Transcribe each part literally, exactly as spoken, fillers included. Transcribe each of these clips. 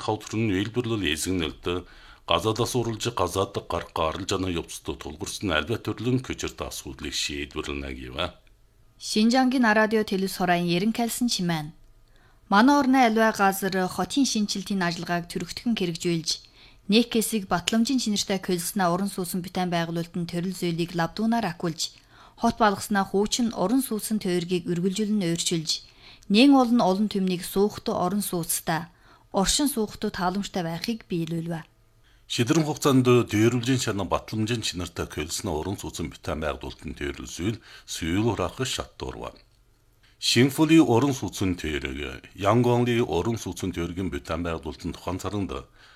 хавтрын үйлбэрлэл эзэгнэлд газадас уралж газад гарга арал жана явцд тулгурсан альва төрлөн көчөрт асуудлыг шийдвэрлэнэ гэвэ. Шинжангийн радио телевиз хорайн ерэн калсан чимэн. Манай орны альва газар хотын шинжилтийн ажиллагааг төрөгтгөн хэрэгжүүлж, нэг хэсэг батламжийн чинэртэй колсноо уран суусан бүтээн байгуулалтын төрөл зүйлийг лавдуунаар акулж, хот балгаснаа хуучин уран суусан тойргийг үргэлжлэн өөрчилж, нэн олон олон төмнийг суухтуу орон сууцтай, оршин суухтуу тааламжтай байхыг биелүүлвэ. Шидрэн хугацаанд дээрлжийн шана батламжийн чинэртэй колсноо уран суусан бүтээн байгуулалтын төрөл зүйл сүйл хураах шаттуурва. Симфони уран суусан тойрог, Янгонгийн уран суусан тойргийн бүтээн байгуулалтын тухайн царанд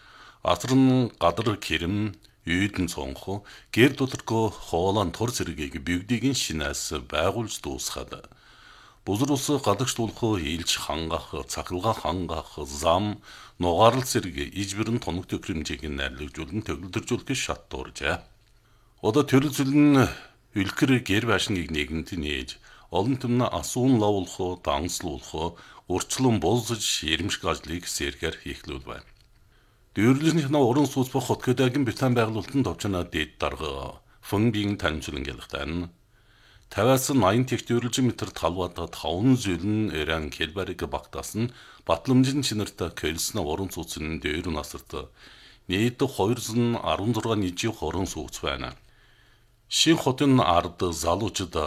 Асрын гадар керэм, үйдэн цонхо, гэр доторго хоолан тор зэргийг бигдигийн шинээс байгуулж дуусгаад. Бузар ус гадагшлуулах, илж хангах, цахилгаан хангах, зам, нугаарал зэрэг ижбэрэн тоног төхрөмжийг найрлагжуулан төгөлдржүүлэх шаттууржээ. Одоо төрөл зүйл нь үлгэр гэр байшингийг нэгэнт нээж, олон төмнө асуун лавуулах, данслуулах, урчлан болзож ирэмшиг ажлыг сэргээр хийхлүүлвэ. Дүүрлэснийх нь уран сууц бох хотгодагийн бүтээн байгуулалтын товчноо дэд дарга фонбийн таньцлан гэлхтэн тавиас наян тех дүүрлжин метр талвата таван зүйлэн эрен келбарыг багтаасан батламжийн чинэртэй колсноо уран сууцны дээр насарт нийт двести сixteen нийжих уран сууц байна. Шин хотын ард залуучууд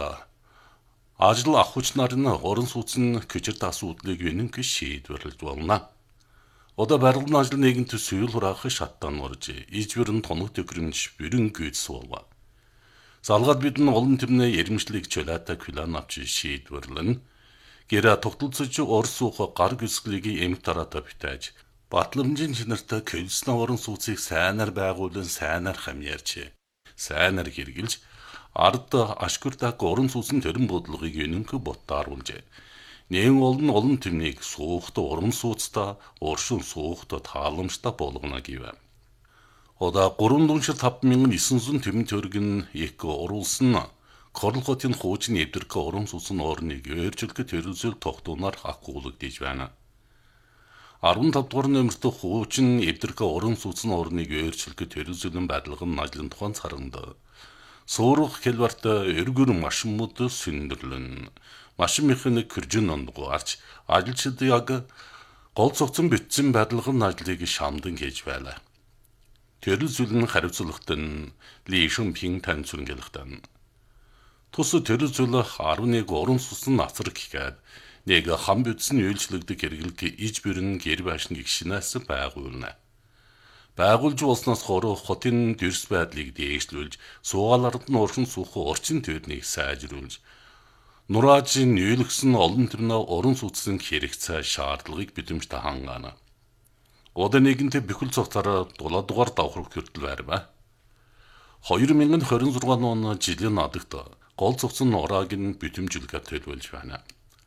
ажил авахч нарын уран сууцны көчөрт асуудлыг үнэнх шийдвэрлэж болно. Одоо барилгын ажил нэгэнт сүйл хураах шаттан орж, ижбэрэн тоног төхрөмж бүрэн гүйц болва. Залгаад бидэн олон төмнө ирэмшлиг чөлөөтэй кулан авч шийдвэрлэн, гэрэ тогтолцож орс суух гар гүсглийг эмх тараата битэж, батламжийн чинэртэй колсноо уран сууцыг сайнаар байгуулан сайнаар хамьяарч, сайнаар хэрглэж, ард ашгүртаг уран сууцны төрөн бодлогыг үнэнх боттааруулж, нэн олон олон төмнийг суухта уран сууцта, оршин суухта тааламжтай болгоно гэвэ. Одоо three thousand five thousand төмөн төргөн их оруулсан Корл хотын хуучин эвдэрх уран сууцны орныг өөрчлөх төрөлсөл тогтуунаар хакуулагдж байна. fifteen дугаар номерт хуучин эвдэрх уран сууцны орныг өөрчлөх төрөлсөлн барилгын ажлын тухайн царанд суурах хэлбэрт өргөр машинууд сүндэрлэн машин механик хөржин ондгуарч ажилчид яг гол цогцон битсэн барилгын ажлыг шамдан хийж байлаа. Төрөл зүйл нь хариуцлагад нь Ли Шунпин таньцсан гэлхтэн. Тус төрөл зүйл eleven уран сууцны насраг гэхэд нэг хам бүтсэн үйлчлэгдэг хэрэглэг иж бүрэн гэр байшингийг шинээс байгуулна. Байгуулж болсноос хойш хотын дэрс байдлыг дээшлүүлж, суугаалард нь уршин суух орчин тойрныг сайжруулж, нураажийн нүүлгсэн олон төрнө уран сууцны хэрэгцээ шаардлагыг бидэмжтэй хангаана. Одоо нэгэнтээ бүхэл цогцоор дулаа дугаар давхрах хүртэл байрва. twenty twenty-six он жилийн надагт гол цогцон урааг нь бүтэмжлэгээр төлөвлөж байна.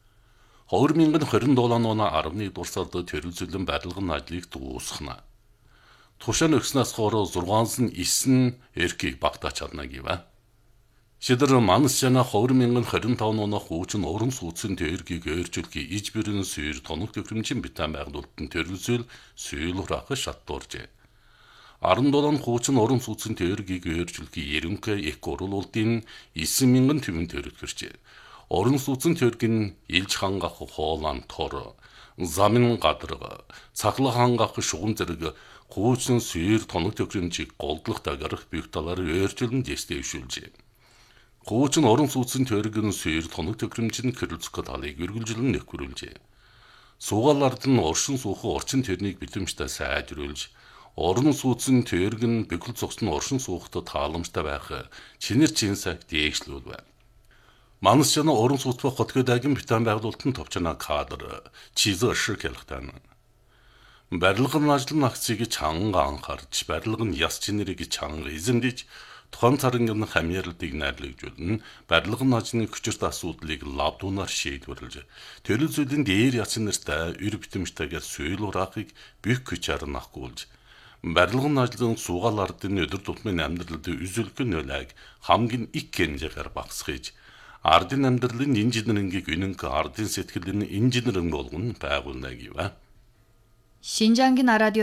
twenty twenty-seven он eleven дугаар сард төрөлзөлн барилгын ажлыг дуусгана. Тушаан өгснөөс хойш six нь эрхийг багтааж чадна гэвэ. Шидэр манс жана twenty twenty-five он хуучин уран сууцны тойргийг өөрчлөх иж бүрэн сүйр тоног төхрөмжийн бүтээн байгуулалтын төрөлзөл сүйл хураах шаттууржээ. seventeen хуучин уран сууцны тойргийг өөрчлөх ерөнхий их уруулалтын nine thousand төмөн төрөлхөрчээ. Уран сууцны тойрог нь илж хангах хоолан тор, замын гадарга, цахлах хангах шугам зэрэг хуучин сүйр тоног төхрөмжийг голдлох дагарах бүх талаар өөрчлөн дэвшүүлжээ. Хуучин уран сууцны тойрог нь сүйр тоног төхрөмжийн хэрэглэх талыг үргэлжлэн нөхрүүлжээ. Суугаалард нь оршин суух орчин тойрныг бэлэмжтэй сайжруулж, уран сууцны тойрог нь бүхэл цогцны оршин суухад тааламжтай байх чинэр чинсаг дээшлүүлвэ. Манс жана уран сууц бох хотгодагийн бүтээн байгуулалтын товчноо кадр чизэ шиг хэлхтэн. Барилгын ажлын акцийг чанга анхаарч, барилгын яс чинэрийг чанга эзэмдэж, тухайн царингийн хамьяарлыг найрлагжуулна, барилгын ажлын хүчирт асуудлыг лавдуунаар шийдвэрлэж, төрөл зүйлийн дээр ясан нэртэй өр битэмжтэйгээр сүйл хураахыг бүх хүчээр нахгуулж, барилгын ажлын суугаалардын өдөр тутмын амьдралд үзүүлэх нөлөөг хамгийн их хэмжээгээр багасгаж, ардын амьдралын инженерингийг үнэнх ардын сэтгэлийн инженеринг болгон байгуулна гэвэ. Шинжангийн радио